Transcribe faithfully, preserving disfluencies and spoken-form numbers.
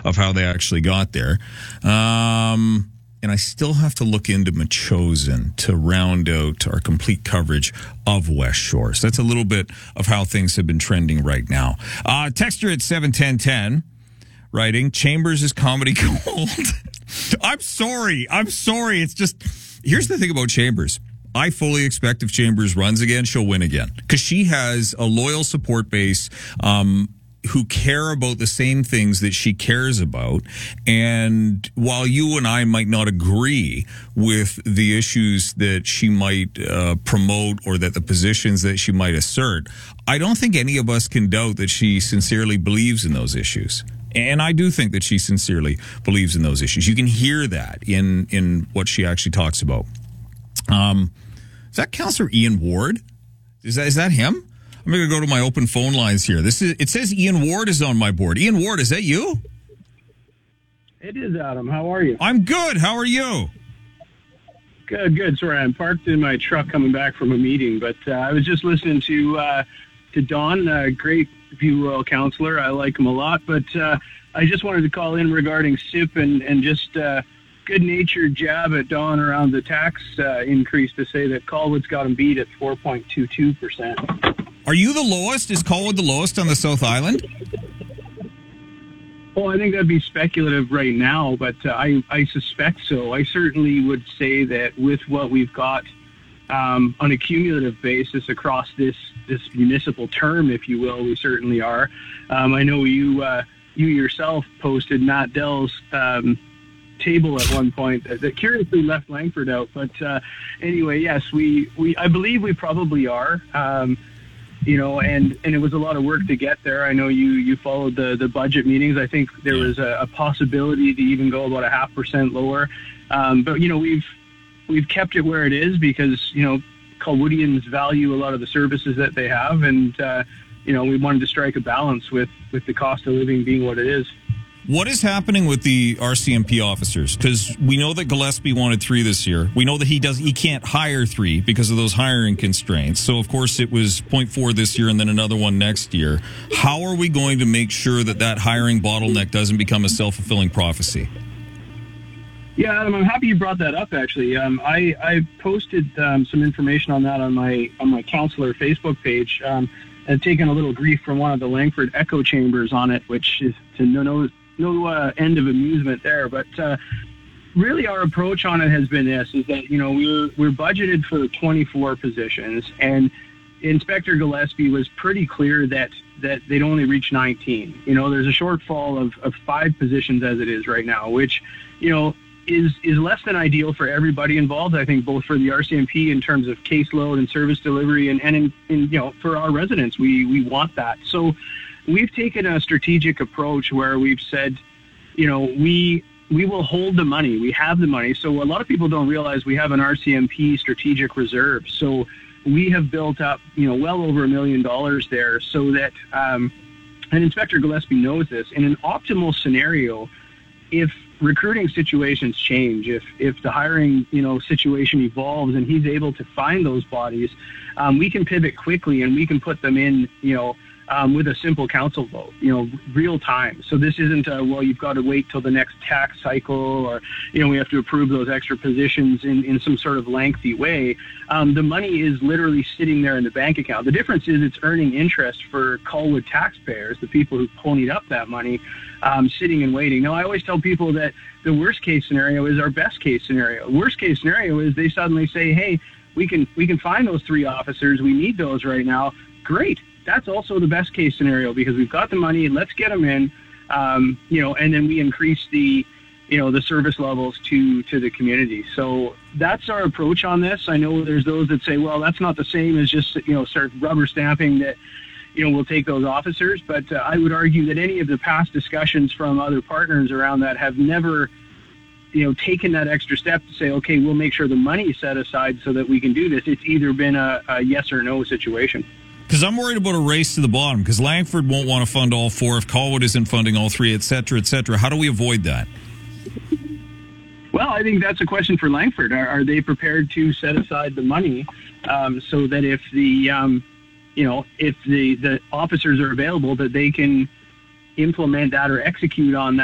of how they actually got there. Um, and I still have to look into Metchosin to round out our complete coverage of West Shore. So that's a little bit of how things have been trending right now. Uh, texture at seven ten ten, writing, Chambers is comedy gold. I'm sorry. I'm sorry. It's just, here's the thing about Chambers. I fully expect if Chambers runs again, she'll win again. Because she has a loyal support base um, who care about the same things that she cares about. And while you and I might not agree with the issues that she might uh, promote or that the positions that she might assert, I don't think any of us can doubt that she sincerely believes in those issues. And I do think that she sincerely believes in those issues. You can hear that in, in what she actually talks about. Um, is that Councillor Ian Ward? Is that, is that him? I'm going to go to my open phone lines here. This is, it says Ian Ward is on my board. Ian Ward, is that you? It is, Adam. How are you? I'm good. How are you? Good, good. Sorry, I'm parked in my truck coming back from a meeting, but uh, I was just listening to uh, to Don, a great View Royal councillor. I like him a lot, but uh, I just wanted to call in regarding S I P and, and just uh, good-natured jab at Don around the tax uh, increase to say that Colwood's got him beat at four point two two percent. Are you the lowest? Is Colwood the lowest on the South Island? Well, I think that'd be speculative right now, but uh, I, I suspect so. I certainly would say that with what we've got um, on a cumulative basis across this, this municipal term, if you will, we certainly are. Um, I know you uh, you yourself posted Matt Dell's um, table at one point that curiously left Langford out. But uh, anyway, yes, we, we I believe we probably are. Um, You know, and, and it was a lot of work to get there. I know you, you followed the, the budget meetings. I think there was a, a possibility to even go about a half percent lower. Um, but, you know, we've we've kept it where it is because, you know, Colwoodians value a lot of the services that they have. And, uh, you know, we wanted to strike a balance with, with the cost of living being what it is. What is happening with the R C M P officers? Because we know that Gillespie wanted three this year. We know that he does he can't hire three because of those hiring constraints. So, of course, it was zero point four this year and then another one next year. How are we going to make sure that that hiring bottleneck doesn't become a self-fulfilling prophecy? Yeah, Adam, I'm happy you brought that up, actually. Um, I, I posted um, some information on that on my on my councillor Facebook page. Um, and taken a little grief from one of the Langford echo chambers on it, which is to no no no uh, end of amusement there. But uh, really our approach on it has been this, is that, you know, we're, we're budgeted for twenty-four positions, and Inspector Gillespie was pretty clear that, that they'd only reach nineteen. You know, there's a shortfall of, of five positions as it is right now, which, you know, is is less than ideal for everybody involved. I think both for the R C M P in terms of caseload and service delivery, and, and in, in, you know, for our residents, we, we want that. So we've taken a strategic approach where we've said, you know, we we will hold the money. We have the money. So a lot of people don't realize we have an R C M P strategic reserve. So we have built up, you know, well over a million dollars there, so that, um, and Inspector Gillespie knows this, in an optimal scenario, if recruiting situations change, if if the hiring, you know, situation evolves and he's able to find those bodies, um, we can pivot quickly and we can put them in, you know, um, with a simple council vote, you know, real time. So this isn't a, well, you've got to wait till the next tax cycle, or, you know, we have to approve those extra positions in, in some sort of lengthy way. Um, the money is literally sitting there in the bank account. The difference is it's earning interest for Colwood taxpayers, the people who ponied up that money, um, sitting and waiting. Now, I always tell people that the worst case scenario is our best case scenario. Worst case scenario is they suddenly say, hey, we can we can find those three officers. We need those right now. Great. That's also the best case scenario, because we've got the money. Let's get them in, um, you know, and then we increase the, you know, the service levels to, to the community. So that's our approach on this. I know there's those that say, well, that's not the same as just, you know, start rubber stamping that, you know, we'll take those officers. But uh, I would argue that any of the past discussions from other partners around that have never, you know, taken that extra step to say, okay, we'll make sure the money is set aside so that we can do this. It's either been a, a yes or no situation. Because I'm worried about a race to the bottom, because Langford won't want to fund all four if Colwood isn't funding all three, et cetera, et cetera. How do we avoid that? Well, I think that's a question for Langford. Are, are they prepared to set aside the money um, so that if the, um, you know, if the, the officers are available, that they can implement that or execute on that?